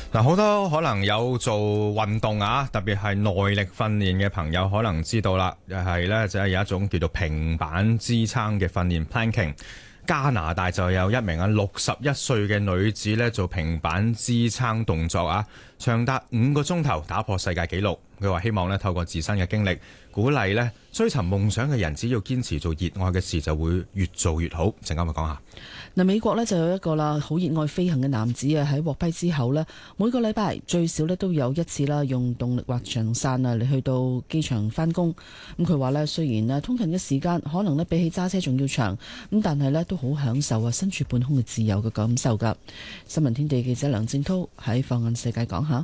嗱，好多可能有做運動啊，特別係耐力訓練嘅朋友可能知道啦，係咧就係有一種叫做平板支撐嘅訓練 planking。加拿大就有一名61歲嘅女子咧做平板支撐動作啊，長達5個鐘頭打破世界紀錄。佢話希望咧透過自身嘅經歷，鼓勵咧追尋夢想嘅人，只要堅持做熱愛嘅事，就會越做越好。陣間我講下。 嗱，美國呢就有一個啦，好熱愛飛行嘅男子啊，喺獲批之後呢，每個禮拜最少呢都有一次啦，用動力滑翔傘啊嚟去到機場返工。咁佢話呢，雖然呢通勤嘅時間可能呢比起揸車仲要長，咁但係呢都好享受啊身處半空嘅自由嘅感受㗎。新聞天地記者梁正濤喺放眼世界講下。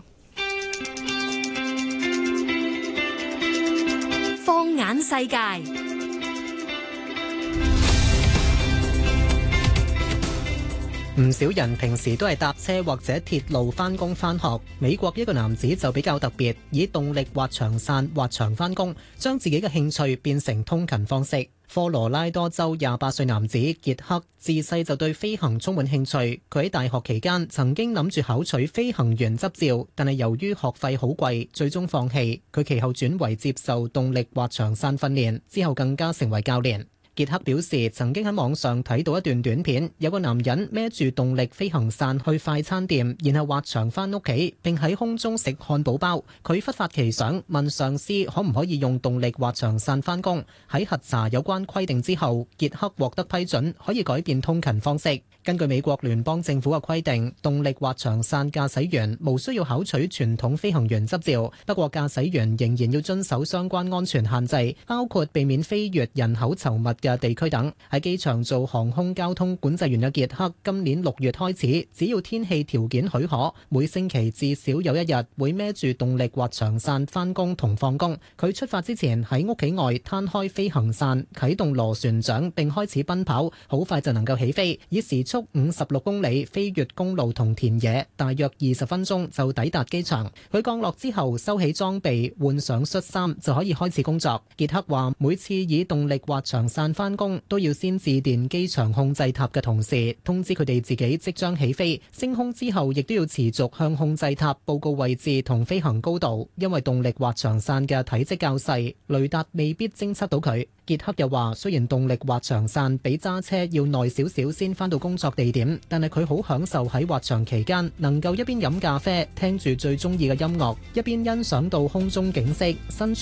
放眼世界。 唔少人平時都係搭車或者鐵路返工返學。美國一個男子就比較特別，以動力滑翔傘滑翔返工，將自己嘅興趣變成通勤方式。科羅拉多州28歲男子傑克自細就對飛行充滿興趣。佢喺大學期間曾經諗住考取飛行員執照，但係由於學費好貴，最終放棄。佢其後轉為接受動力滑翔傘訓練，之後更加成為教練。傑克表示，曾經喺網上睇到一段短片，有個男人孭住動力飛行傘去快餐店，然後滑翔返屋企，並喺空中食漢堡包。佢忽發奇想，問上司可唔可以用動力滑翔傘返工。喺核查有關規定之後，傑克獲得批准，可以改變通勤方式。根據美國聯邦政府嘅規定，動力滑翔傘駕駛員無需要考取傳統飛行員執照，不過駕駛員仍然要遵守相關安全限制，包括避免飛越人口稠密嘅地區等。喺機場做航空交通管制員嘅傑克，今年6月開始，只要天氣條件許可，每星期至少有一日會孭住動力滑翔傘返工同放工。佢出發之前喺屋企外攤開飛行傘，啟動螺旋槳並開始奔跑，好快就能夠起飛，以時速56公里飛越公路同田野，大約20分鐘就抵達機場。佢降落之後收起裝備，換上恤衫就可以開始工作。傑克話每次以動力滑翔傘返工都要先致電機場控制塔嘅同事，通知佢哋自己即將起飛。升空之後亦都要持續向控制塔報告位置同飛行高度，因為動力滑翔傘嘅體積較細，雷達未必偵測到佢。傑克又話，雖然動力滑翔傘比揸車要耐少少先返到工作地點，但係佢好享受喺滑翔期間能夠一邊飲咖啡，聽住最中意嘅音樂，一邊欣賞到空中景色，身處